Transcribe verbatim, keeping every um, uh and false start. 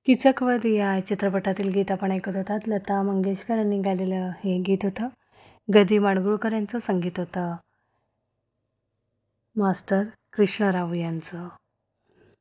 किचकवध या चित्रपटातील गीत आपण ऐकत होतात. लता मंगेशकर यांनी गायलेलं हे गीत होतं. गदी माडगुळकर यांचं संगीत होतं मास्टर कृष्णराव यांचं.